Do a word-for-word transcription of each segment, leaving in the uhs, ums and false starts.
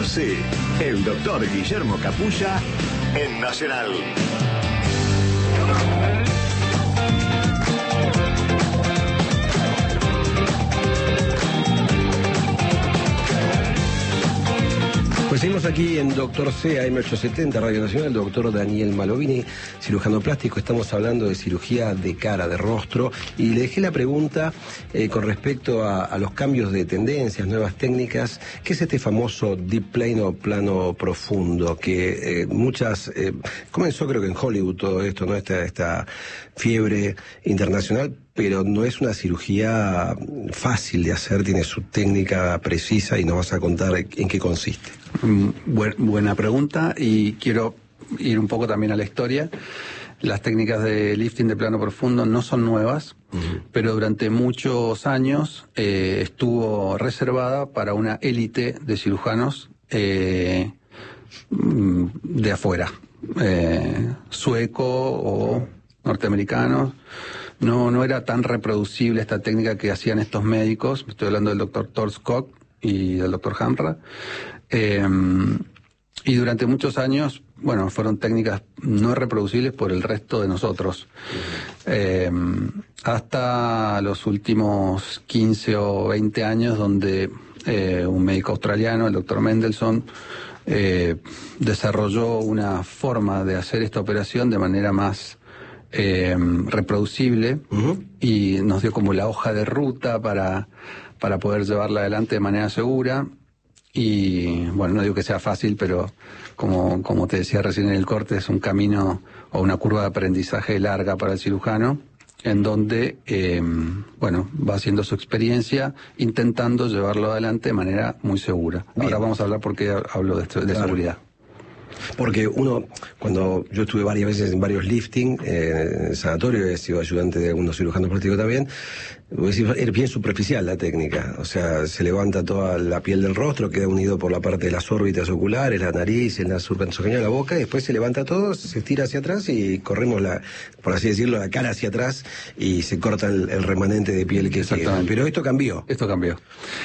Doctor C, el doctor Guillermo Capulla, en Nacional. Pues seguimos aquí en Doctor C, A M ochocientos setenta, Radio Nacional, el doctor Daniel Malovini, cirujano plástico. Estamos hablando de cirugía de cara, de rostro, y le dejé la pregunta eh, con respecto a, a los cambios de tendencias, nuevas técnicas. ¿Qué es este famoso deep plane o plano profundo? Que eh, muchas, eh, comenzó creo que en Hollywood todo esto, ¿no? Esta, esta fiebre internacional, pero no es una cirugía fácil de hacer, tiene su técnica precisa y nos vas a contar en qué consiste. Buen, buena pregunta, y quiero ir un poco también a la historia. Las técnicas de lifting de plano profundo no son nuevas, uh-huh. pero durante muchos años eh, estuvo reservada para una élite de cirujanos eh, de afuera, eh, sueco o norteamericanos. No, no era tan reproducible esta técnica que hacían estos médicos. Estoy hablando del doctor Thor Skog y del doctor Hamra. Eh, y durante muchos años, bueno, fueron técnicas no reproducibles por el resto de nosotros. Eh, hasta los últimos quince o veinte años, donde eh, un médico australiano, el doctor Mendelssohn, eh, desarrolló una forma de hacer esta operación de manera más Eh, reproducible, uh-huh. y nos dio como la hoja de ruta para, para poder llevarla adelante de manera segura. Y bueno, no digo que sea fácil, pero como, como te decía recién en el corte, es un camino o una curva de aprendizaje larga para el cirujano, en donde eh, bueno, va haciendo su experiencia, intentando llevarlo adelante de manera muy segura. Bien. Ahora vamos a hablar por qué hablo de, esto, de claro. seguridad. Porque uno, cuando yo estuve varias veces en varios lifting, eh, en el sanatorio, he sido ayudante de algunos cirujanos plásticos también, es bien superficial la técnica. O sea, se levanta toda la piel del rostro, queda unido por la parte de las órbitas oculares, la nariz, el nasogeniano de la boca, y después se levanta todo, se estira hacia atrás y corremos, la, por así decirlo, la cara hacia atrás y se corta el, el remanente de piel que queda. Pero esto cambió. Esto cambió.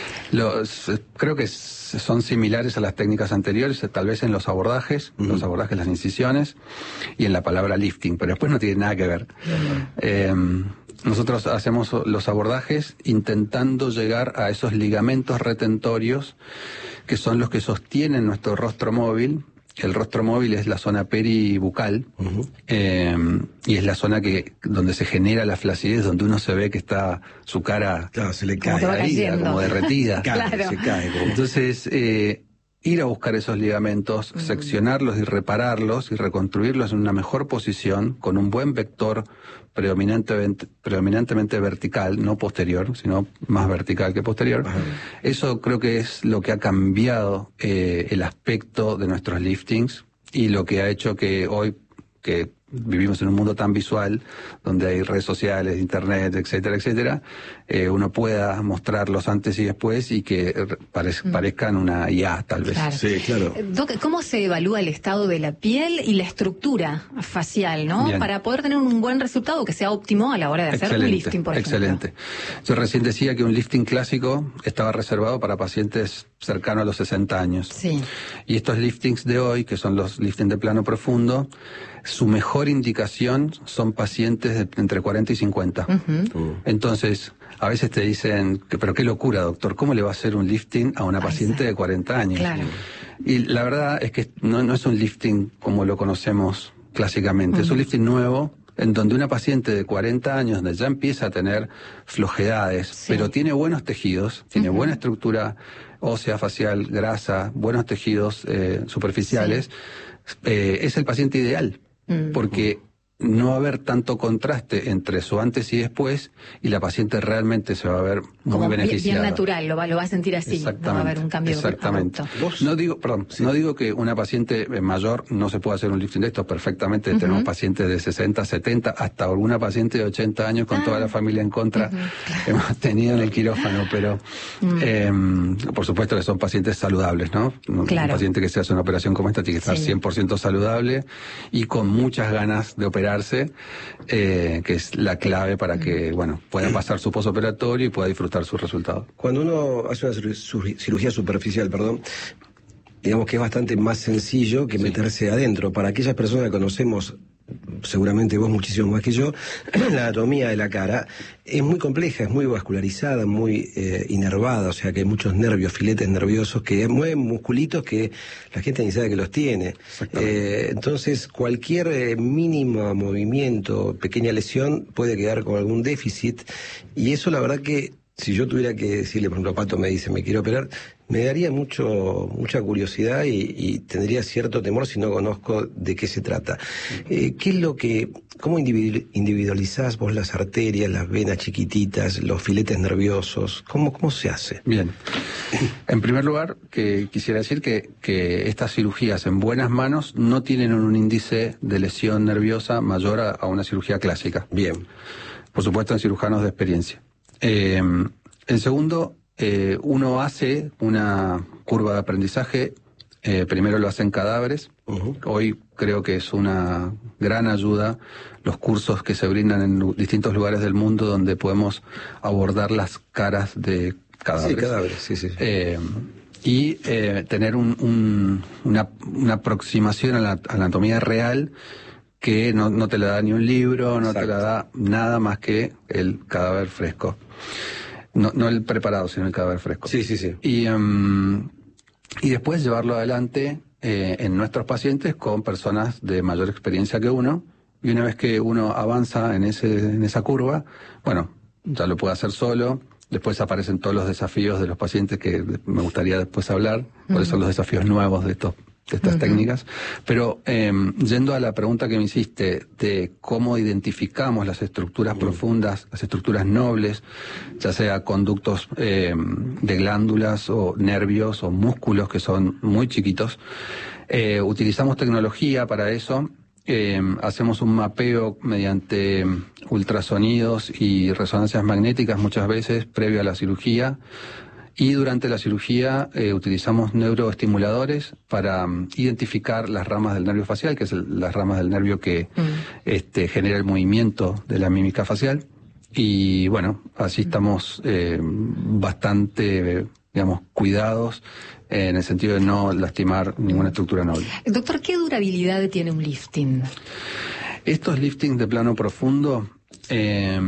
Los, creo que son similares a las técnicas anteriores, tal vez en los abordajes, uh-huh. los abordajes, las incisiones, y en la palabra lifting, pero después no tiene nada que ver. Uh-huh. Eh, nosotros hacemos los abordajes intentando llegar a esos ligamentos retentorios que son los que sostienen nuestro rostro móvil. El rostro móvil es la zona peribucal, uh-huh. eh, y es la zona que donde se genera la flacidez, donde uno se ve que está su cara, claro, se le cae, caída, como derretida. Claro. Se cae como... Entonces, eh, ir a buscar esos ligamentos, uh-huh. seccionarlos y repararlos y reconstruirlos en una mejor posición, con un buen vector predominantemente, predominantemente vertical, no posterior, sino más vertical que posterior. Uh-huh. Eso creo que es lo que ha cambiado eh, el aspecto de nuestros liftings y lo que ha hecho que hoy, que vivimos en un mundo tan visual, donde hay redes sociales, internet, etcétera, etcétera, eh, uno pueda mostrar los antes y después y que parez, mm. parezcan una I A, tal vez. Claro. Sí, claro. Doc, ¿cómo se evalúa el estado de la piel y la estructura facial, no? Bien. Para poder tener un buen resultado que sea óptimo a la hora de hacer excelente, un lifting, por ejemplo. Excelente. Yo recién decía que un lifting clásico estaba reservado para pacientes cercanos a los sesenta años. Sí. Y estos liftings de hoy, que son los liftings de plano profundo, su mejor indicación son pacientes de entre cuarenta y cincuenta. Uh-huh. Entonces, a veces te dicen, que, pero qué locura, doctor, ¿cómo le va a hacer un lifting a una paciente de cuarenta años? Claro. Y la verdad es que no, no es un lifting como lo conocemos clásicamente, uh-huh. es un lifting nuevo, en donde una paciente de cuarenta años, donde ya empieza a tener flojedades, sí. pero tiene buenos tejidos, tiene uh-huh. buena estructura ósea, facial, grasa, buenos tejidos eh, superficiales, sí. eh, es el paciente ideal. Porque no va a haber tanto contraste entre su antes y después, y la paciente realmente se va a ver muy como beneficiada. Bien natural, lo va, lo va a sentir así, no va a haber un cambio. Exactamente. No digo, perdón, sí. no digo que una paciente mayor no se pueda hacer un lifting de esto perfectamente. Uh-huh. Tenemos pacientes de sesenta, setenta, hasta alguna paciente de ochenta años con ah. toda la familia en contra, uh-huh. claro. hemos tenido en el quirófano, pero uh-huh. eh, por supuesto que son pacientes saludables, ¿no? Claro. Un paciente que se hace una operación como esta tiene que estar sí. cien por ciento saludable y con muchas ganas de operarse, eh, que es la clave para uh-huh. que, bueno, pueda pasar su posoperatorio y pueda disfrutar sus resultados. Cuando uno hace una cirugía superficial, perdón, digamos que es bastante más sencillo que Sí. meterse adentro. Para aquellas personas que conocemos, seguramente vos muchísimo más que yo, la anatomía de la cara es muy compleja, es muy vascularizada, muy eh, inervada, o sea que hay muchos nervios, filetes nerviosos que mueven musculitos que la gente ni sabe que los tiene. Eh, entonces cualquier eh, mínimo movimiento, pequeña lesión puede quedar con algún déficit, y eso la verdad que si yo tuviera que decirle, por ejemplo, Pato me dice me quiero operar, me daría mucho mucha curiosidad y, y tendría cierto temor si no conozco de qué se trata. Eh, ¿Qué es lo que, cómo individu- individualizás vos las arterias, las venas chiquititas, los filetes nerviosos? ¿Cómo, cómo se hace? Bien. En primer lugar, que quisiera decir que, que estas cirugías en buenas manos no tienen un índice de lesión nerviosa mayor a, a una cirugía clásica. Bien. Por supuesto, en cirujanos de experiencia. Eh, en segundo, eh, uno hace una curva de aprendizaje, eh, primero lo hace en cadáveres. Uh-huh. Hoy creo que es una gran ayuda los cursos que se brindan en lu- distintos lugares del mundo donde podemos abordar las caras de cadáveres. Sí, cadáveres, sí, sí. Eh, y eh, tener un, un, una, una aproximación a la anatomía real que no, no te la da ni un libro, no Exacto. te la da nada más que el cadáver fresco. No, no el preparado, sino el cadáver fresco. Sí, sí, sí. Y, um, y después llevarlo adelante eh, en nuestros pacientes con personas de mayor experiencia que uno. Y una vez que uno avanza en, ese, en esa curva, bueno, ya lo puede hacer solo. Después aparecen todos los desafíos de los pacientes que me gustaría después hablar. Cuáles son los desafíos nuevos de estos de estas uh-huh. técnicas. Pero eh, yendo a la pregunta que me hiciste de cómo identificamos las estructuras uh-huh. profundas, las estructuras nobles, ya sea conductos eh, de glándulas o nervios o músculos que son muy chiquitos, eh, utilizamos tecnología para eso. Eh, hacemos un mapeo mediante ultrasonidos y resonancias magnéticas muchas veces previo a la cirugía. Y durante la cirugía eh, utilizamos neuroestimuladores para um, identificar las ramas del nervio facial, que es el, las ramas del nervio que mm. este, genera el movimiento de la mímica facial. Y bueno, así estamos eh, bastante, digamos, cuidados eh, en el sentido de no lastimar ninguna estructura noble. Doctor, ¿qué durabilidad tiene un lifting? Estos liftings de plano profundo... Eh,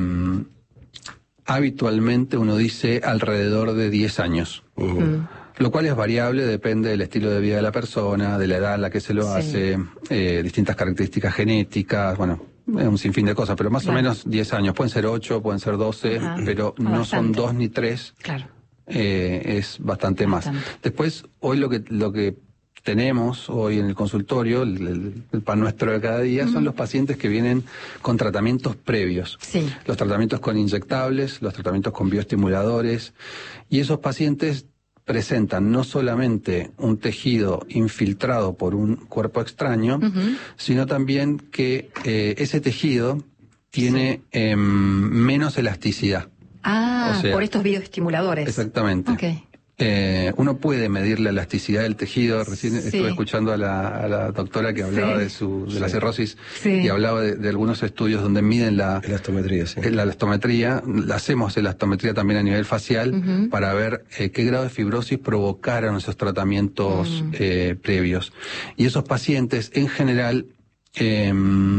habitualmente uno dice alrededor de diez años, uh-huh. lo cual es variable, depende del estilo de vida de la persona, de la edad en la que se lo sí. hace, eh, distintas características genéticas, bueno, es un sinfín de cosas, pero más claro. o menos diez años, pueden ser ocho, pueden ser doce, uh-huh. pero no bastante. Son dos ni tres, claro. eh, es bastante, bastante más. Después, hoy lo que lo que tenemos hoy en el consultorio, el, el, el pan nuestro de cada día, uh-huh. son los pacientes que vienen con tratamientos previos. Sí. Los tratamientos con inyectables, los tratamientos con bioestimuladores. Y esos pacientes presentan no solamente un tejido infiltrado por un cuerpo extraño, uh-huh. sino también que eh, ese tejido tiene sí. eh, menos elasticidad. Ah, o sea, por estos bioestimuladores. Exactamente. Okay. Eh, uno puede medir la elasticidad del tejido. Recién sí. estuve escuchando a la, a la doctora que hablaba sí. de su de sí. la cirrosis sí. y hablaba de, de algunos estudios donde miden la elastometría. Sí. La elastometría. La hacemos elastometría también a nivel facial uh-huh. para ver eh, qué grado de fibrosis provocaron esos tratamientos uh-huh. eh, previos. Y esos pacientes, en general, eh,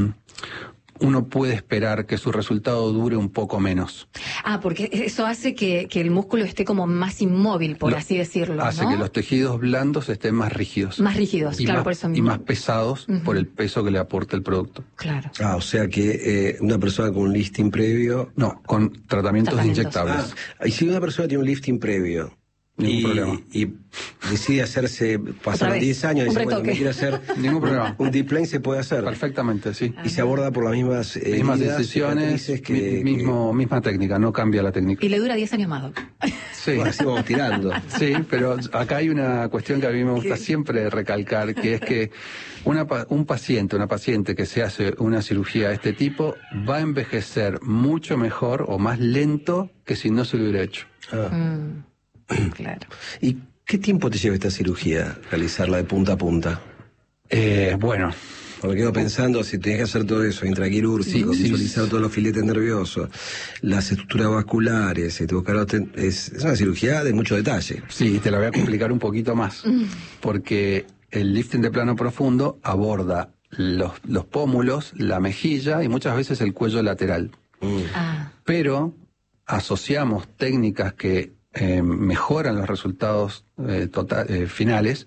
uno puede esperar que su resultado dure un poco menos. Ah, porque eso hace que, que el músculo esté como más inmóvil, por Lo, así decirlo, Hace ¿no? que los tejidos blandos estén más rígidos. Más rígidos, y claro, más, por eso mismo. Y más pesados uh-huh. por el peso que le aporta el producto. Claro. Ah, o sea que eh, una persona con un lifting previo... No, con tratamientos, tratamientos. inyectables. Ah, y si una persona tiene un lifting previo... Ningún y, problema. Y decide hacerse, pasaron diez años y dice, bueno, me quiere hacer ningún problema. Un deep plane se puede hacer. Perfectamente, sí. Y se aborda por las mismas eh, mismas decisiones, que, mismo, que... misma técnica, no cambia la técnica. Y le dura diez años más, ¿no? Sí. Bueno, así vamos tirando. Sí, pero acá hay una cuestión que a mí me gusta ¿Qué? siempre recalcar, que es que una, un paciente, una paciente que se hace una cirugía de este tipo va a envejecer mucho mejor o más lento que si no se lo hubiera hecho. Ah. Mm. Claro. ¿Y qué tiempo te lleva esta cirugía, realizarla de punta a punta? Eh, bueno, Me quedo pensando, si tenés que hacer todo eso, intraquirúrgico, Sí, visualizar sí. todos los filetes nerviosos, las estructuras vasculares, y te buscar los ten- es, es una cirugía de mucho detalle. Sí, te la voy a complicar un poquito más, porque el lifting de plano profundo aborda los, los pómulos, la mejilla y muchas veces el cuello lateral. Ah, Pero asociamos técnicas que eh, mejoran los resultados eh, total- eh, finales.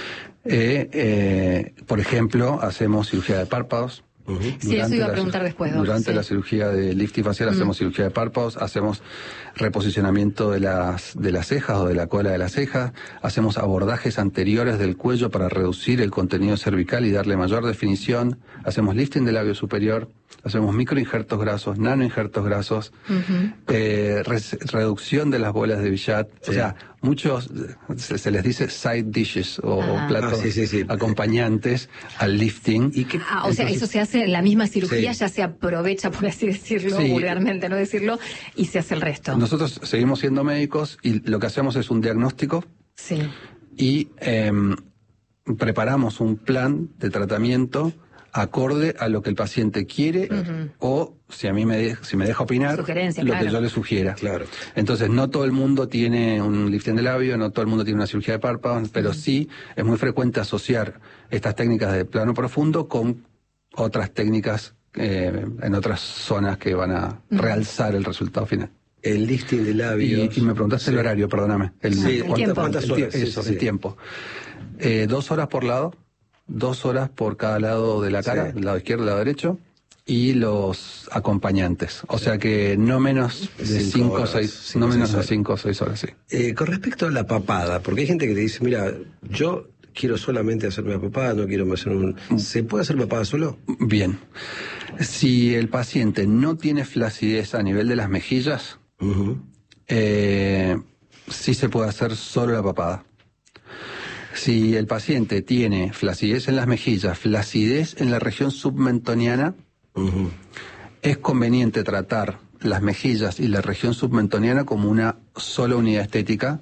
Eh, eh, por ejemplo, hacemos cirugía de párpados. Uh-huh. Sí, eso iba a la- preguntar después, Doc, Durante sí. la cirugía de lifting facial hacemos cirugía de párpados, hacemos reposicionamiento de las de las cejas o de la cola de las cejas, hacemos abordajes anteriores del cuello para reducir el contenido cervical y darle mayor definición, hacemos lifting del labio superior, hacemos microinjertos grasos, nanoinjertos grasos, eh, res- reducción de las bolas de Billat, Sí. o sea, muchos eh, se, se les dice side dishes o, Ah. o platos Ah, sí, sí, sí. acompañantes al lifting. ¿Y qué, Ah, o sea, entonces- eso se hace en la misma cirugía, Sí. ya se aprovecha, por así decirlo, Sí. vulgarmente no decirlo, y se hace el resto. Nosotros seguimos siendo médicos y lo que hacemos es un diagnóstico Sí. y em, preparamos un plan de tratamiento acorde a lo que el paciente quiere o si a mí me de- si me deja opinar Sugerencia, lo claro. que yo le sugiera. Claro. Entonces no todo el mundo tiene un lifting de labio, no todo el mundo tiene una cirugía de párpados, pero sí es muy frecuente asociar estas técnicas de plano profundo con otras técnicas eh, en otras zonas que van a realzar el resultado final. El lifting de Y, labios. y me preguntaste el horario, perdóname. El, Sí, el tiempo. ¿cuántas el horas? tie- Sí, eso, sí, el sí. tiempo. Eh, dos horas por lado, dos horas por cada lado de la cara, Sí. el lado izquierdo, el lado derecho, y los acompañantes. O sea que no menos de Cinco cinco o horas, seis, cinco no o menos seis de horas. cinco o seis horas, sí. Eh, con respecto a la papada, porque hay gente que te dice, mira, yo quiero solamente hacerme la papada, no quiero hacer un... ¿Se puede hacer papada solo? Bien. Si el paciente no tiene flacidez a nivel de las mejillas, Ujú. eh, sí se puede hacer solo la papada. Si el paciente tiene flacidez en las mejillas, flacidez en la región submentoniana, Ujú. es conveniente tratar las mejillas y la región submentoniana como una sola unidad estética,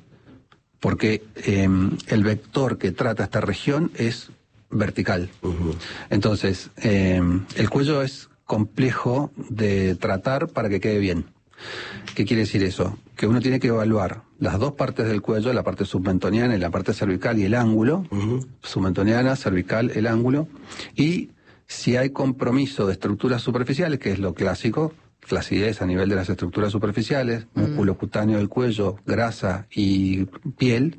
porque eh, el vector que trata esta región es vertical. Ujú. Entonces, eh, el cuello es complejo de tratar para que quede bien. ¿Qué quiere decir eso? Que uno tiene que evaluar las dos partes del cuello, la parte submentoniana y la parte cervical y el ángulo, Ujú. submentoniana, cervical, el ángulo, y si hay compromiso de estructuras superficiales, que es lo clásico, flacidez a nivel de las estructuras superficiales, músculo cutáneo del cuello, grasa y piel,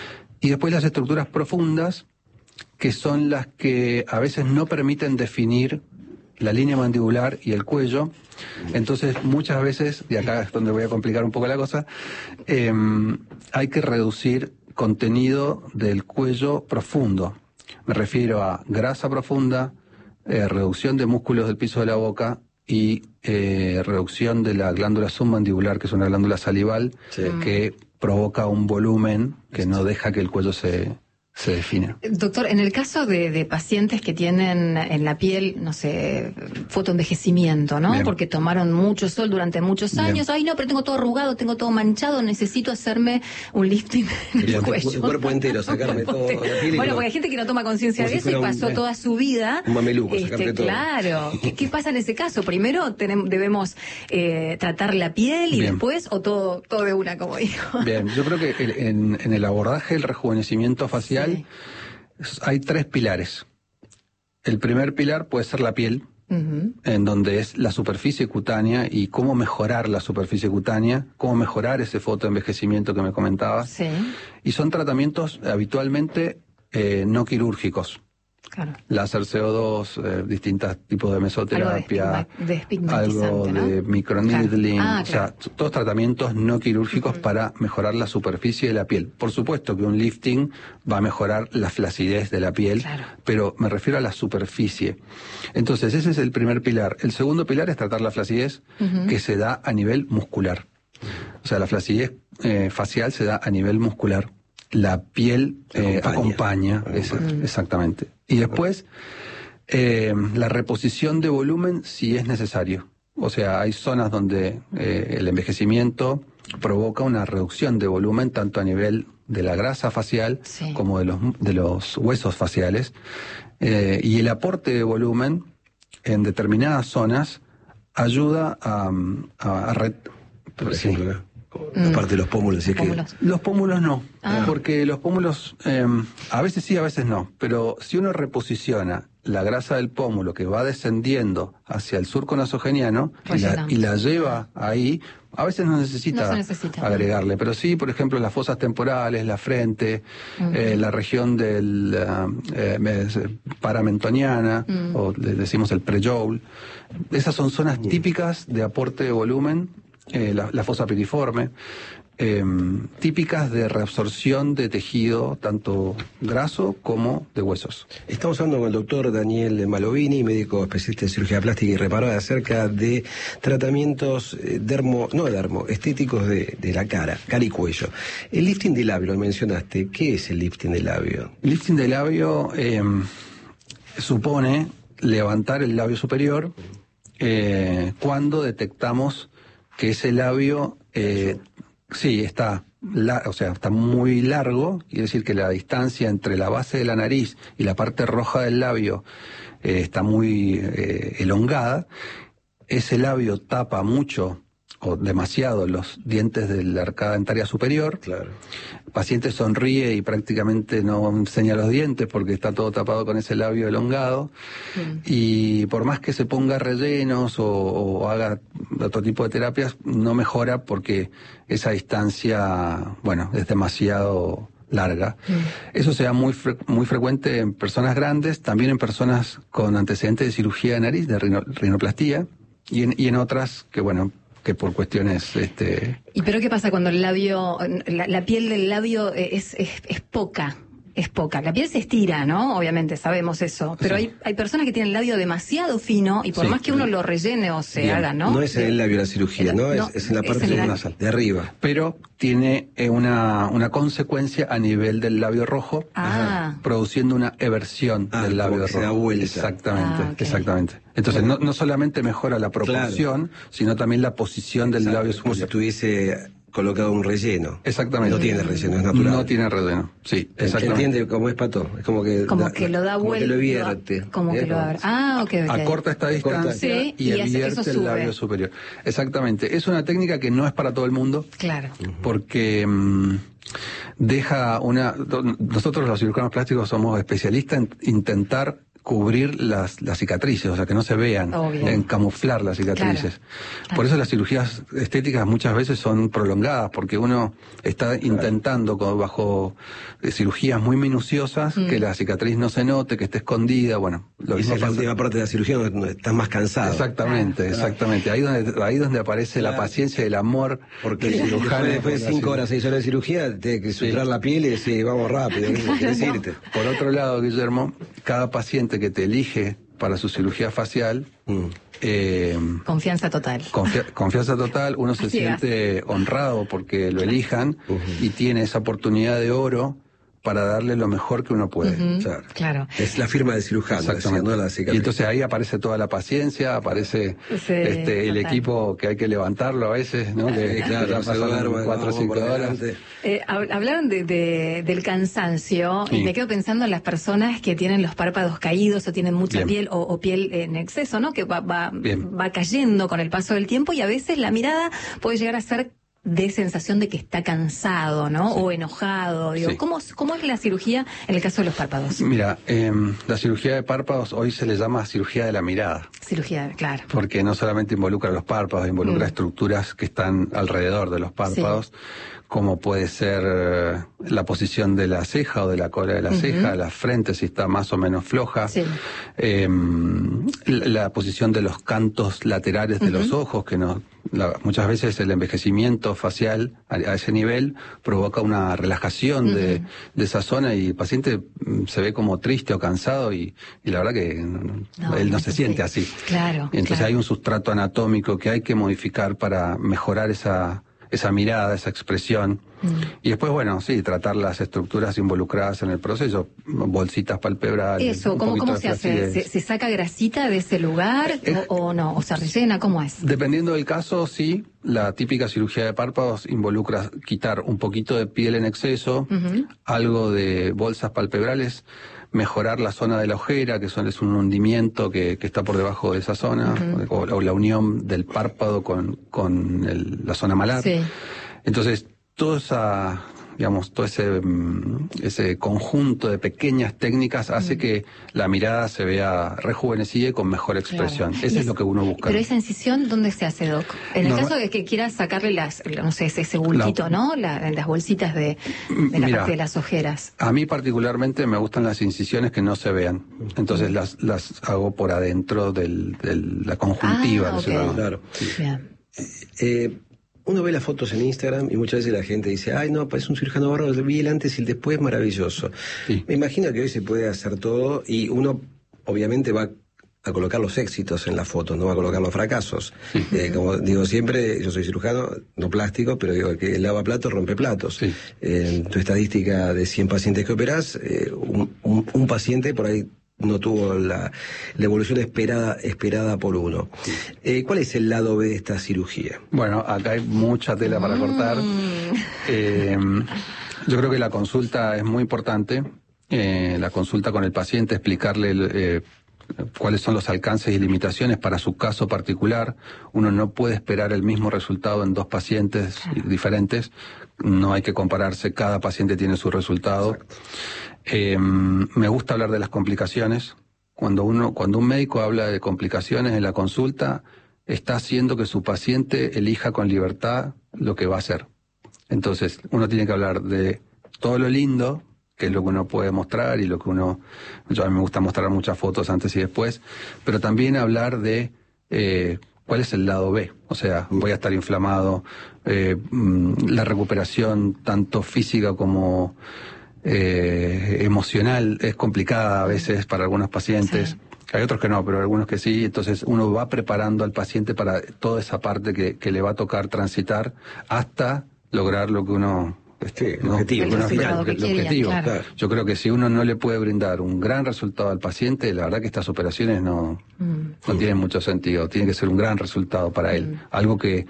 y después las estructuras profundas, que son las que a veces no permiten definir la línea mandibular y el cuello. Entonces, muchas veces, y acá es donde voy a complicar un poco la cosa, eh, hay que reducir contenido del cuello profundo. Me refiero a grasa profunda, eh, reducción de músculos del piso de la boca y eh, reducción de la glándula submandibular, que es una glándula salival, Sí. que provoca un volumen que no deja que el cuello se, se defina. Doctor, en el caso de, de pacientes que tienen en la piel, no sé, fotoenvejecimiento, ¿no? Bien. Porque tomaron mucho sol durante muchos Bien. años. Ay, no, pero tengo todo arrugado, tengo todo manchado, necesito hacerme un lifting en el Bien, cuello. el cuerpo entero, sacarme El cuerpo todo, entero. la piel y Bueno, todo. porque hay gente que no toma conciencia Como de si eso y fuera un- pasó toda su vida. un mameluco, sacarte todo. Claro. ¿Qué, qué pasa en ese caso? Primero tenemos, debemos eh, tratar la piel y Bien. después, o todo, todo de una, como dijo. Bien, yo creo que el- en, en el abordaje del rejuvenecimiento facial Sí. hay tres pilares. El primer pilar puede ser la piel, Ujú. en donde es la superficie cutánea y cómo mejorar la superficie cutánea, cómo mejorar ese fotoenvejecimiento que me comentabas. Sí, Y son tratamientos habitualmente eh, no quirúrgicos. claro. Láser C O dos, eh, distintos tipos de mesoterapia, Algo de despigma- algo despigmentizante, de ¿no? microneedling, Claro. Ah, o sea, t- todos tratamientos no quirúrgicos para mejorar la superficie de la piel. Por supuesto que un lifting va a mejorar la flacidez de la piel, Claro. pero me refiero a la superficie. Entonces, ese es el primer pilar. El segundo pilar es tratar la flacidez que se da a nivel muscular. O sea, la flacidez eh, facial se da a nivel muscular. La piel eh, Acompaña. acompaña, esa- exactamente. Y después, eh, la reposición de volumen si es necesario. O sea, hay zonas donde eh, el envejecimiento provoca una reducción de volumen tanto a nivel de la grasa facial sí. como de los, de los huesos faciales. Eh, y el aporte de volumen en determinadas zonas ayuda a... a, a red, por sí. ejemplo, ¿no? La parte de los pómulos, si es que... Pómulos. Los pómulos no, Ah. porque los pómulos eh, a veces sí, a veces no, pero si uno reposiciona la grasa del pómulo que va descendiendo hacia el surco nasogeniano y la, y la lleva ahí, a veces no necesita, no se necesita agregarle, pero sí, por ejemplo, las fosas temporales, la frente, uh-huh. eh, la región del uh, eh, paramentoniana, uh-huh. o le decimos el prejoule, esas son zonas uh-huh. típicas de aporte de volumen. Eh, la, la fosa piriforme, eh, típicas de reabsorción de tejido, tanto graso como de huesos. Estamos hablando con el doctor Daniel Malovini, médico especialista en cirugía plástica y reparadora, acerca de tratamientos dermo, no dermo, estéticos de, de la cara, cara y cuello. El lifting de labio, lo mencionaste, ¿qué es el lifting de labio? El lifting de labio eh, supone levantar el labio superior eh, cuando detectamos que ese labio, eh, sí, está, la, o sea, está muy largo, quiere decir que la distancia entre la base de la nariz y la parte roja del labio eh, está muy eh, elongada. Ese labio tapa mucho o demasiado los dientes de la arcada dentaria superior. Claro. El paciente sonríe y prácticamente no enseña los dientes porque está todo tapado con ese labio elongado. Mm. Y por más que se ponga rellenos o, o haga otro tipo de terapias, no mejora porque esa distancia, bueno, es demasiado larga. Mm. Eso se da muy, fre- muy frecuente en personas grandes, también en personas con antecedentes de cirugía de nariz, de rino- rinoplastía, y en, y en otras que, bueno, que por cuestiones... este ¿Y pero qué pasa cuando el labio, la, la piel del labio es, es, es poca? Es poca. La piel se estira, ¿no? Obviamente, sabemos eso. Pero sí. hay, hay personas que tienen el labio demasiado fino y por sí. más que uno lo rellene o se Bien. haga, ¿no? No es en el labio la cirugía, ¿no? no es, es en la parte en la... nasal, de arriba. Pero tiene eh, una, una consecuencia a nivel del labio rojo, ah. produciendo una eversión ah, del labio rojo. Se da vuelta. Exactamente, ah, okay. exactamente. Entonces, no, no solamente mejora la proporción, claro. sino también la posición del Exacto. labio Es como superior. si tuviese colocado un relleno. Exactamente. No tiene relleno, es natural. No tiene relleno, sí, exactamente. ¿Entiende cómo es, Pato? Es como que... Como da, que lo da vuelta. Como que lo vierte. Como que lo abre. Ah, ok, ok. Acorta esta distancia sí, y, y vierte el labio superior. Exactamente. Es una técnica que no es para todo el mundo. Claro. Porque mmm, deja una... Nosotros los cirujanos plásticos somos especialistas en intentar cubrir las, las cicatrices, o sea, que no se vean, Obvio. en camuflar las cicatrices. Claro. Por eso las cirugías estéticas muchas veces son prolongadas, porque uno está claro. intentando con, bajo eh, cirugías muy minuciosas mm. que la cicatriz no se note, que esté escondida, bueno. Lo mismo es la última parte de la cirugía donde estás más cansado. Exactamente, claro. exactamente. Ahí donde, ahí donde aparece claro. la paciencia y el amor. Porque el cirujano después de cinco horas, seis horas de cirugía, tiene que suturar sí. la piel y decir, vamos rápido, claro, que decirte. No. Por otro lado, Guillermo, cada paciente que te elige para su cirugía facial, mm. eh, confianza total. Confia- confianza total, uno se siente honrado porque lo elijan uh-huh. y tiene esa oportunidad de oro para darle lo mejor que uno puede. Uh-huh. Claro. claro. Es la firma del cirujano. Exactamente. Decía, ¿no? La cicatriz. Y entonces ahí aparece toda la paciencia, aparece sí, este el equipo que hay que levantarlo a veces, ¿no? Que claro, ya pasaron cuatro o cinco horas. Eh, hablaron de, de, del cansancio sí. y me quedo pensando en las personas que tienen los párpados caídos o tienen mucha Bien. piel o, o piel en exceso, ¿no? Que va, va, va cayendo con el paso del tiempo y a veces la mirada puede llegar a ser de sensación de que está cansado, ¿no? Sí. O enojado. Digo, sí. ¿cómo, ¿Cómo es la cirugía en el caso de los párpados? Mira, eh, la cirugía de párpados hoy se le llama cirugía de la mirada. Cirugía, claro. Porque no solamente involucra los párpados, involucra mm. estructuras que están alrededor de los párpados, sí. como puede ser la posición de la ceja o de la cola de la uh-huh. ceja, la frente si está más o menos floja, sí. eh, la, la posición de los cantos laterales de uh-huh. los ojos, que no, la, muchas veces el envejecimiento facial a, a ese nivel provoca una relajación uh-huh. de, de esa zona y el paciente se ve como triste o cansado y, y la verdad que no, él no se siente así. Claro. Y entonces claro. hay un sustrato anatómico que hay que modificar para mejorar esa esa mirada, esa expresión. Mm. Y después, bueno, sí, tratar las estructuras involucradas en el proceso, bolsitas palpebrales. Eso, ¿cómo, cómo se hace? ¿Se, ¿Se saca grasita de ese lugar eh, o, o no? ¿O se rellena? ¿Cómo es? Dependiendo del caso, sí. La típica cirugía de párpados involucra quitar un poquito de piel en exceso, uh-huh. algo de bolsas palpebrales, mejorar la zona de la ojera, que son, es un hundimiento que, que está por debajo de esa zona, uh-huh. o, o la unión del párpado con, con el, la zona malar. Sí. Entonces, toda esa, digamos, todo ese, ese conjunto de pequeñas técnicas hace mm. que la mirada se vea rejuvenecida y con mejor expresión. Claro. Eso es, es lo que uno busca. Pero esa incisión, ¿dónde se hace, Doc? En el no, caso de que quieras sacarle las, no sé, ese, ese bultito, la, ¿no? La, las bolsitas de, de la mira, parte de las ojeras. A mí particularmente me gustan las incisiones que no se vean. Entonces las, las hago por adentro de del, la conjuntiva. Ah, okay. Claro. Bien. Eh, Uno ve las fotos en Instagram y muchas veces la gente dice, ay no, es un cirujano bárbaro, vi el antes y el después, maravilloso. Sí. Me imagino que hoy se puede hacer todo y uno obviamente va a colocar los éxitos en la foto, no va a colocar los fracasos. Sí. Eh, como digo siempre, yo soy cirujano, no plástico, pero digo que el lavaplatos rompe platos. Sí. Eh, en tu estadística de cien pacientes que operás, eh, un, un, un paciente por ahí no tuvo la, la evolución esperada esperada por uno. Eh, ¿Cuál es el lado B de esta cirugía? Bueno, acá hay mucha tela para cortar. Mm. Eh, yo creo que la consulta es muy importante. Eh, la consulta con el paciente, explicarle eh, cuáles son los alcances y limitaciones para su caso particular. Uno no puede esperar el mismo resultado en dos pacientes diferentes. No hay que compararse, cada paciente tiene su resultado. Eh, me gusta hablar de las complicaciones. Cuando uno, cuando un médico habla de complicaciones en la consulta, está haciendo que su paciente elija con libertad lo que va a hacer. Entonces, uno tiene que hablar de todo lo lindo, que es lo que uno puede mostrar y lo que uno, yo a mí me gusta mostrar muchas fotos antes y después, pero también hablar de eh, cuál es el lado B. O sea, voy a estar inflamado, eh, la recuperación tanto física como Eh, emocional es complicada a veces para algunos pacientes. Sí. Hay otros que no, pero algunos que sí. Entonces uno va preparando al paciente para toda esa parte que, que le va a tocar transitar hasta lograr lo que uno... Este, el objetivo, el, el final, que el quería, objetivo. Claro. Yo creo que si uno no le puede brindar un gran resultado al paciente, la verdad que estas operaciones no, mm. no tienen mucho sentido. Tiene que ser un gran resultado para mm. él. Algo que...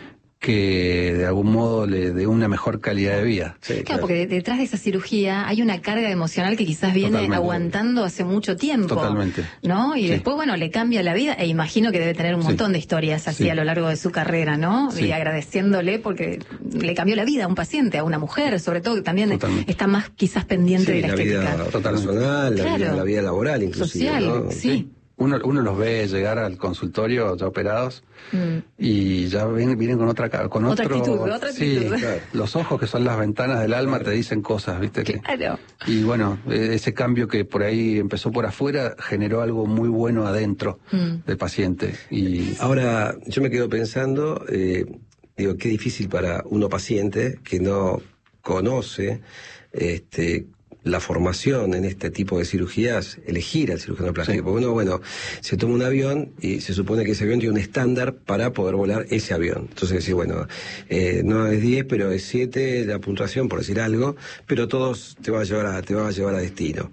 que de algún modo le dé una mejor calidad de vida. Sí, claro, claro, porque detrás de esa cirugía hay una carga emocional que quizás viene Totalmente. aguantando hace mucho tiempo. Totalmente. ¿No? Y sí. después, bueno, le cambia la vida, e imagino que debe tener un montón sí. de historias así sí. a lo largo de su carrera, ¿no? Sí. Y agradeciéndole porque le cambió la vida a un paciente, a una mujer, sobre todo, que también Totalmente. está más quizás pendiente sí, de la, la estética. Vida personal, la, claro. vida, la vida laboral inclusive. Social, ¿no? sí. sí. Uno, uno los ve llegar al consultorio ya operados mm. y ya vienen, vienen con otra con otra otro actitud, otra actitud. Sí, claro. Los ojos que son las ventanas del alma te dicen cosas, ¿viste? Claro. Que, y bueno, ese cambio que por ahí empezó por afuera generó algo muy bueno adentro mm. del paciente. Y ahora yo me quedo pensando, eh, digo, qué difícil para uno paciente que no conoce este la formación en este tipo de cirugías, elegir al cirujano plástico. Sí. Porque uno, bueno, se toma un avión y se supone que ese avión tiene un estándar para poder volar ese avión. Entonces decir, bueno, eh, no es diez, pero es siete la puntuación, por decir algo, pero todos te va a llevar a, te va a llevar a destino.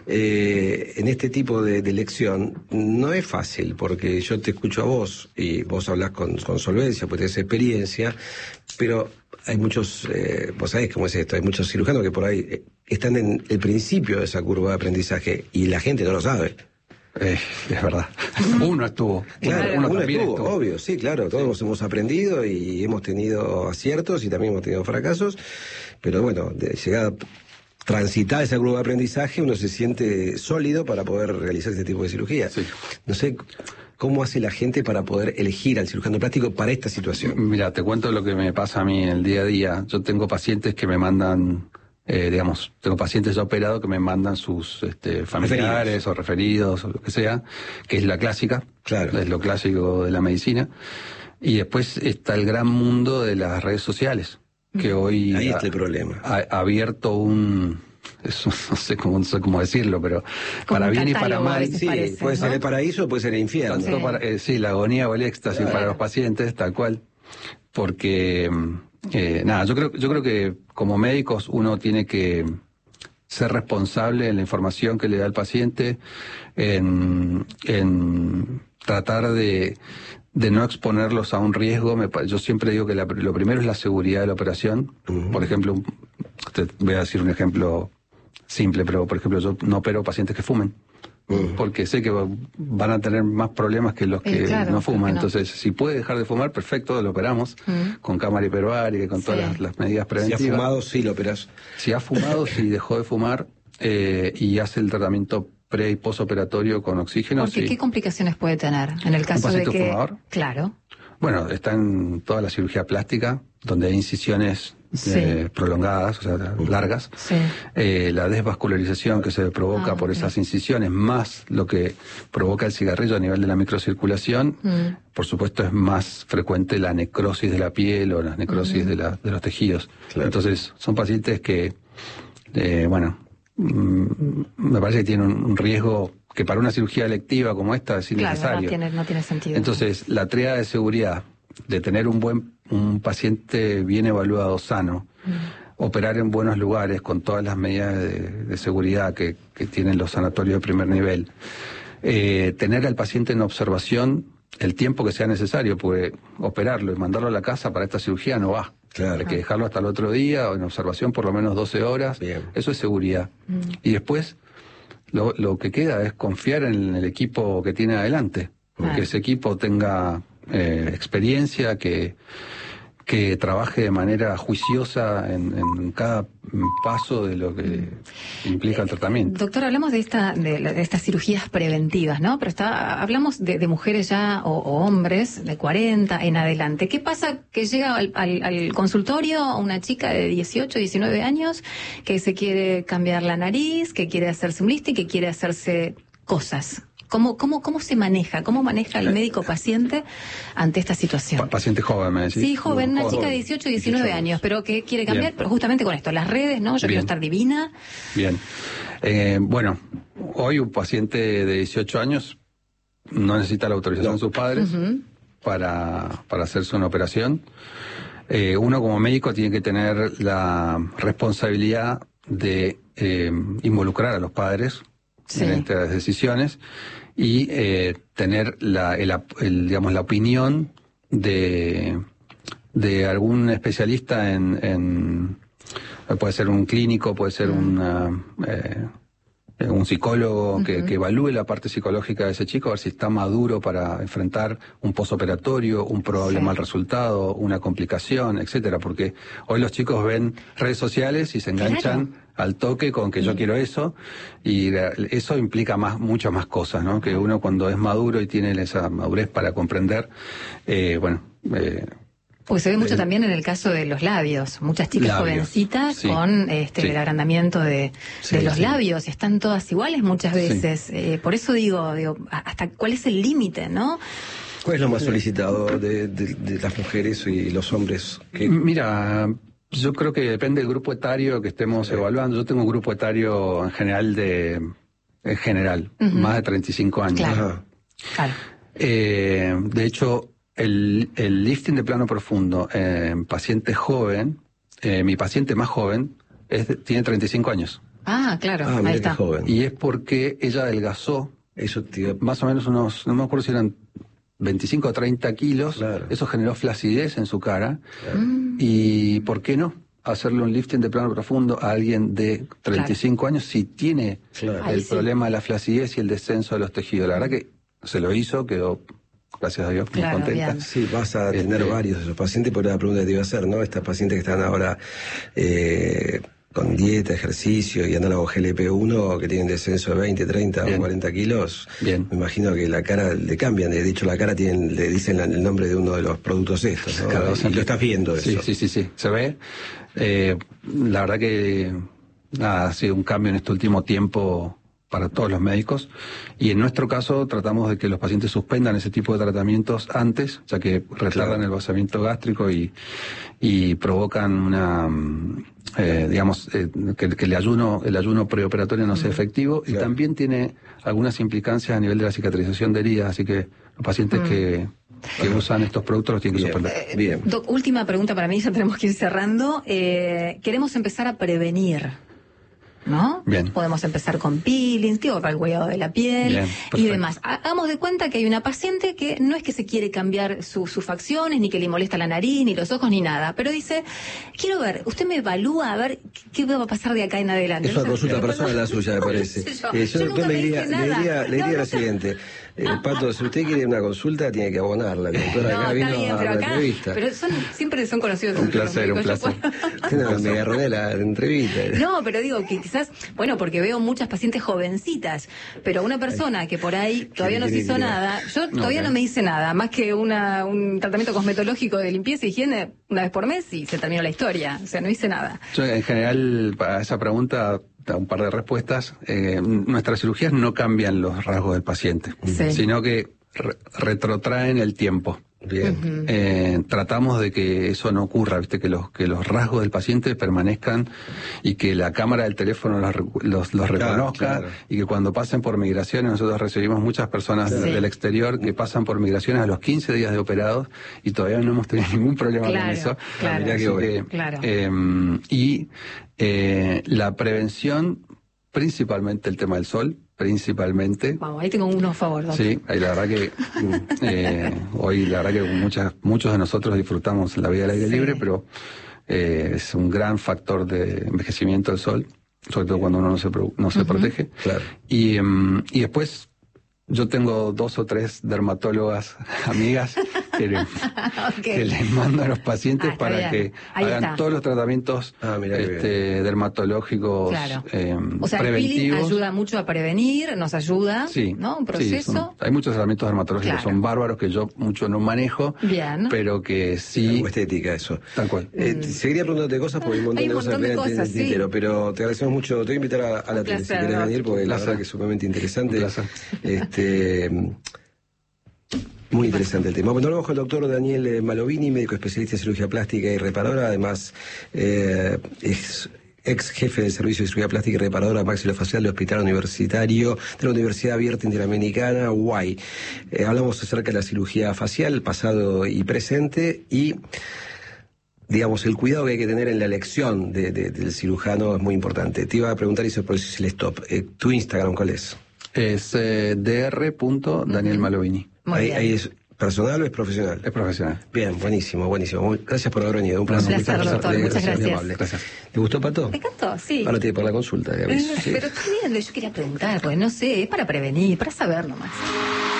Eh, en este tipo de, de elección no es fácil, porque yo te escucho a vos y vos hablas con, con solvencia, pues tenés experiencia, pero hay muchos, eh, vos sabés cómo es esto, hay muchos cirujanos que por ahí eh, están en el principio de esa curva de aprendizaje y la gente no lo sabe. Eh, es verdad. Uno estuvo. Claro, uno, uno estuvo, estuvo, obvio, sí, claro. Todos sí. hemos aprendido y hemos tenido aciertos y también hemos tenido fracasos, pero bueno, de llegar a transitar esa curva de aprendizaje uno se siente sólido para poder realizar este tipo de cirugía. Sí. No sé... ¿Cómo hace la gente para poder elegir al cirujano plástico para esta situación? Mira, te cuento lo que me pasa a mí en el día a día. Yo tengo pacientes que me mandan, eh, digamos, tengo pacientes ya operados que me mandan sus este, familiares referidos. o referidos o lo que sea, que es la clásica, claro. es lo clásico de la medicina. Y después está el gran mundo de las redes sociales, que hoy Ahí está ha, el problema. ha, ha abierto un... Eso, no sé cómo, no sé cómo decirlo, pero como para bien y para mal. Sí, parece, puede ¿no? ser el paraíso o puede ser el infierno. Sí, para, eh, sí la agonía o el éxtasis claro. para los pacientes, tal cual. Porque eh, nada, yo creo, yo creo que como médicos uno tiene que ser responsable en la información que le da al paciente, en, en tratar de, de no exponerlos a un riesgo. Me, yo siempre digo que la, lo primero es la seguridad de la operación. Uh-huh. Por ejemplo, te voy a decir un ejemplo simple, pero por ejemplo yo no opero pacientes que fumen. Uh-huh. Porque sé que van a tener más problemas que los que eh, claro, no fuman. No. Entonces, si puede dejar de fumar, perfecto, lo operamos uh-huh. con cámara hiperbárica y con sí. todas las, las medidas preventivas. Si ha fumado, sí lo operas. Si ha fumado, si dejó de fumar eh, y hace el tratamiento pre y postoperatorio con oxígeno. Porque sí. ¿Qué complicaciones puede tener en el caso de que... fumador? Claro. Bueno, está en toda la cirugía plástica, donde hay incisiones sí. eh, prolongadas, o sea, largas. Sí. Eh, la desvascularización que se provoca ah, por okay. esas incisiones, más lo que provoca el cigarrillo a nivel de la microcirculación, mm. por supuesto es más frecuente la necrosis de la piel o la necrosis mm. de, la, de los tejidos. Claro. Entonces, son pacientes que, eh, bueno, mm, me parece que tienen un, un riesgo que para una cirugía electiva como esta es innecesario. Claro, no tiene, no tiene sentido. Entonces, la tríada de seguridad, de tener un buen un paciente bien evaluado, sano, mm. operar en buenos lugares con todas las medidas de, de seguridad que, que tienen los sanatorios de primer nivel, eh, tener al paciente en observación el tiempo que sea necesario, porque operarlo y mandarlo a la casa para esta cirugía no va. Claro. Hay que dejarlo hasta el otro día, o en observación por lo menos doce horas. Bien. Eso es seguridad. Mm. Y después, Lo, lo que queda es confiar en el equipo que tiene adelante, ah. que ese equipo tenga eh, experiencia, que, que trabaje de manera juiciosa en, en cada paso de lo que implica el tratamiento. Doctor, hablamos de esta de, de estas cirugías preventivas, ¿no? Pero está, hablamos de, de mujeres ya o, o hombres de cuarenta en adelante. ¿Qué pasa que llega al, al, al consultorio una chica de dieciocho, diecinueve años que se quiere cambiar la nariz, que quiere hacerse un lifting, que quiere hacerse cosas? ¿Cómo, cómo, ¿Cómo se maneja? ¿Cómo maneja el médico paciente ante esta situación? Pa- paciente joven, me decís. Sí, joven, una chica de dieciocho, diecinueve años, pero que quiere cambiar, Bien. pero justamente con esto, las redes, ¿no? Yo Bien. quiero estar divina. Bien. Eh, bueno, hoy un paciente de dieciocho años no necesita la autorización no. de sus padres uh-huh. para, para hacerse una operación. Eh, uno como médico tiene que tener la responsabilidad de eh, involucrar a los padres sí. en estas decisiones y eh, tener la, el, el, digamos, la opinión de, de algún especialista en, en, puede ser un clínico, puede ser mm. una, eh, un psicólogo uh-huh. que, que evalúe la parte psicológica de ese chico, a ver si está maduro para enfrentar un postoperatorio, un probable sí. mal resultado, una complicación, etcétera, porque hoy los chicos ven redes sociales y se enganchan claro. al toque con que yo quiero eso, y eso implica más, muchas más cosas, ¿no? Que uno cuando es maduro y tiene esa madurez para comprender, eh, bueno... Eh, Porque se ve mucho eh, también en el caso de los labios, muchas chicas labios, jovencitas sí, con este sí. el agrandamiento de, sí, de los sí. labios, y están todas iguales muchas veces. Sí. Eh, por eso digo, digo, hasta cuál es el límite, ¿no? ¿Cuál es lo más solicitado de, de, de las mujeres y los hombres? ¿Qué? Mira... Yo creo que depende del grupo etario que estemos sí. evaluando. Yo tengo un grupo etario en general de, en general, uh-huh. más de treinta y cinco años. Claro. claro. Eh, de hecho, el, el lifting de plano profundo en paciente joven, eh, mi paciente más joven, es de, tiene treinta y cinco años. Ah, claro, ah, ahí está. Joven. Y es porque ella adelgazó, eso tío. más o menos unos, no me acuerdo si eran veinticinco o treinta kilos, claro. eso generó flacidez en su cara, claro. y ¿por qué no hacerle un lifting de plano profundo a alguien de treinta y cinco claro. años si tiene claro. el Ahí problema sí. de la flacidez y el descenso de los tejidos? La verdad que se lo hizo, quedó, gracias a Dios, muy claro, contenta. Bien. Sí, vas a tener este... varios de esos pacientes, por la pregunta que te iba a hacer, ¿no? Estas pacientes que están ahora... Eh, con dieta, ejercicio y análogo G L P uno que tienen descenso de veinte, treinta Bien. o cuarenta kilos, Bien. me imagino que la cara le cambian. De hecho, la cara tienen, le dicen el nombre de uno de los productos estos, ¿no? Claro, y lo estás viendo eso. Sí, sí, sí, sí. Se ve. Eh, la verdad que nada, ha sido un cambio en este último tiempo para todos los médicos, y en nuestro caso tratamos de que los pacientes suspendan ese tipo de tratamientos antes, ya que retardan claro. el vaciamiento gástrico y, y provocan una... Eh, digamos, eh, que, que el ayuno el ayuno preoperatorio no sea efectivo, claro. y también tiene algunas implicancias a nivel de la cicatrización de heridas, así que los pacientes mm. que, que usan estos productos los tienen que suspender. Eh, Bien. Doc, última pregunta para mí, ya tenemos que ir cerrando. Eh, queremos empezar a prevenir, ¿no? Bien. Podemos empezar con peelings, digo, para el cuidado de la piel. Bien, y demás. Hagamos de cuenta que hay una paciente que no es que se quiere cambiar su, sus facciones, ni que le molesta la nariz, ni los ojos, ni nada, pero dice, quiero ver, usted me evalúa a ver qué, qué va a pasar de acá en adelante. Es una consulta personal la suya, me parece. yo eh, yo, yo nunca yo me le diría, dije le nada. diría, le diría No, lo no. siguiente. Eh, Pato, si usted quiere una consulta, tiene que abonarla. La doctora No, acá está vino bien, a pero la acá, entrevista. pero son, siempre son conocidos. Un placer, un placer. No, me agarroné la entrevista. No, pero digo que quizás, bueno, porque veo muchas pacientes jovencitas, pero una persona que por ahí todavía no se hizo nada, yo todavía Ok. no me hice nada, más que una, un tratamiento cosmetológico de limpieza y higiene una vez por mes y se terminó la historia, o sea, no hice nada. Yo, en general, para esa pregunta, un par de respuestas. Eh, nuestras cirugías no cambian los rasgos del paciente, Sí. sino que re- retrotraen el tiempo. Bien. Ujú. Eh, tratamos de que eso no ocurra, viste, que los que los rasgos del paciente permanezcan y que la cámara del teléfono los, recu- los, los Claro, reconozca, claro. y que cuando pasen por migraciones, nosotros recibimos muchas personas Sí. del exterior que pasan por migraciones a los quince días de operados y todavía no hemos tenido ningún problema Claro, con eso. claro. Mirá que, Así que, Claro. eh, y eh, la prevención, principalmente el tema del sol, principalmente. Vamos, ahí tengo uno a favor, doctor. Sí, ahí la verdad que eh, hoy la verdad que muchas, muchos de nosotros disfrutamos la vida al aire Sí. libre, pero eh, es un gran factor de envejecimiento del sol, sobre todo cuando uno no se, pro- no se Ujú. protege. Claro. Y, em, y después yo tengo dos o tres dermatólogas amigas que, le- Ok. que les mando a los pacientes Ah, está para bien. que Ahí hagan está. todos los tratamientos Ah, mirá qué este, dermatológicos Claro. eh, O sea, el peeling preventivos. ayuda mucho a prevenir, nos ayuda, Sí, ¿no? Un sí, proceso. son- hay muchos tratamientos dermatológicos que Claro. son bárbaros que yo mucho no manejo, Bien. pero que sí, Algo estética, eso. tal cual. Eh, te- seguiría preguntándote cosas porque hay un montón Hay de un cosas montón de en el cosas, sí. tintero, pero te agradecemos mucho. Te voy a invitar a, a la Un tele si placer, querés Doc. venir, porque Un la placer. verdad que es sumamente interesante. Un placer. Este, muy interesante el tema. Bueno, hablamos con el doctor Daniel eh, Malovini, médico especialista en cirugía plástica y reparadora, además eh, es ex jefe del Servicio de Cirugía Plástica y Reparadora Maxilofacial del Hospital Universitario de la Universidad Abierta Interamericana, U A I. Eh, hablamos acerca de la cirugía facial, pasado y presente, y digamos, el cuidado que hay que tener en la elección de, de- del cirujano es muy importante. Te iba a preguntar, y eso por eso es el stop. Eh, ¿Tu Instagram cuál es? Es eh, dr. Daniel Malovini. Muy ahí, bien. ahí es personal o es profesional? Es profesional. Bien, buenísimo, buenísimo. Muy- Gracias por haber venido. Un placer. Un placer, doctor. Eh, Muchas muy gracias. amable. Gracias. ¿Te gustó, Pato? Me encantó, sí. Ahora tiene por la consulta, de Eh, aviso. Sí. Pero está bien, yo quería preguntar, porque no sé, es para prevenir, para saber nomás.